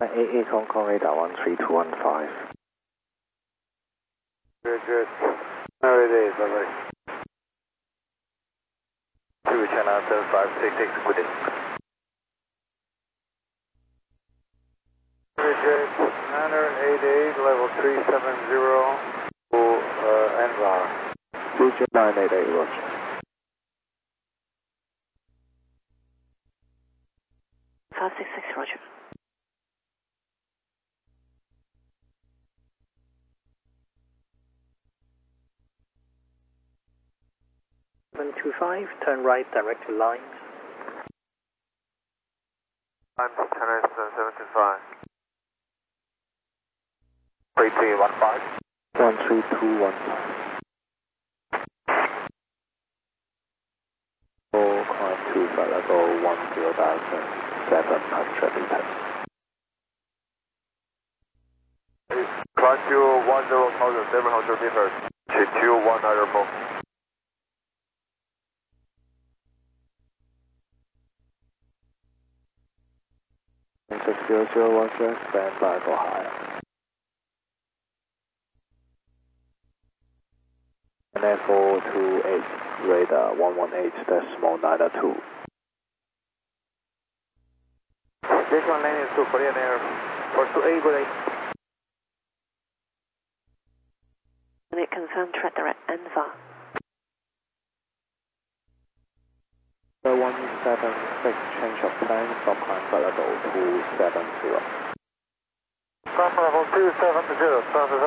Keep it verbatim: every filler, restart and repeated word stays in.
eight eight Hong Kong radar one three two one five. Good, good. There it is, bye-bye. two China seven five six six, good day. Good, good. nine eight eight, level three seven zero, to uh, N V A R. Region nine eight eight, roger. five six six, roger. seven two five, turn right, direct to lines. I'm China seven two five. three three one five. one three two one five. Four climb to flight level one zero thousand seven hundred meters. Climb to one zero thousand seven hundred meters. To two one airport. six zero zero one zero, stand by for higher. N F four two eight, radar one one eight decimal nine two. This one landing to Korean Air. four two eight, good day. Unit confirmed, track direct N V A R. one seven six, change of plan, stop climb flight level two seven zero. Climb level two seven zero,